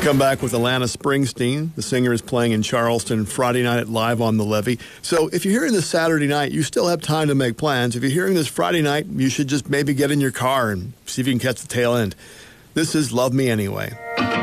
Come back with Alana Springsteen. The singer is playing in Charleston Friday night at Live on the Levee. So if you're hearing this Saturday night, you still have time to make plans. If you're hearing this Friday night, you should just maybe get in your car and see if you can catch the tail end. This is Love Me Anyway.